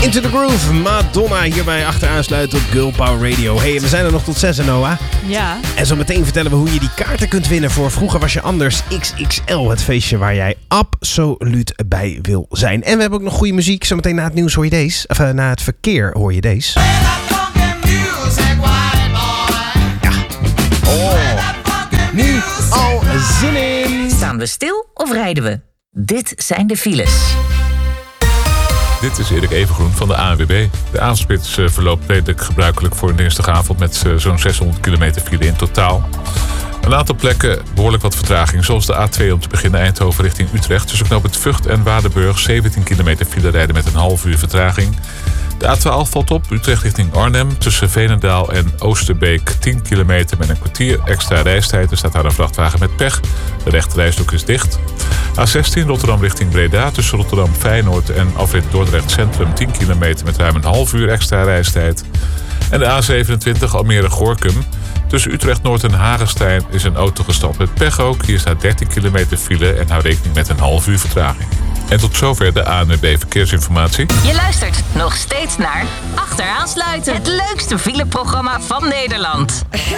Into the Groove, Madonna hierbij achteraansluiten op Girl Power Radio. Hey, we zijn er nog tot 6, Noah. Ja. En zo meteen vertellen we hoe je die kaarten kunt winnen voor Vroeger Was Je Anders XXL. Het feestje waar jij absoluut bij wil zijn. En we hebben ook nog goede muziek. Zometeen na het nieuws hoor je deze. Of na het verkeer hoor je deze. Ja. Oh. Nu al zin in. Staan we stil of rijden we? Dit zijn de files. Dit is Erik Evengroen van de ANWB. De avondspits verloopt redelijk gebruikelijk voor een dinsdagavond met zo'n 600 kilometer file in totaal. Een aantal plekken behoorlijk wat vertraging, zoals de A2 om te beginnen Eindhoven richting Utrecht. Tussen knooppunt Vught en Waardenburg 17 kilometer file rijden met een half uur vertraging. De A12 valt op, Utrecht richting Arnhem. Tussen Veenendaal en Oosterbeek 10 kilometer met een kwartier extra reistijd. Er staat daar een vrachtwagen met pech. De rechterrijstrook is dicht. A16 Rotterdam richting Breda. Tussen Rotterdam Feyenoord en afrit Dordrecht Centrum 10 kilometer met ruim een half uur extra reistijd. En de A27 Almere-Gorkum. Tussen Utrecht Noord en Hagestein is een auto gestopt met pech ook. Hier staat 13 kilometer file en hou rekening met een half uur vertraging. En tot zover de ANWB Verkeersinformatie. Je luistert nog steeds naar Achteraansluiten. Het leukste fileprogramma van Nederland.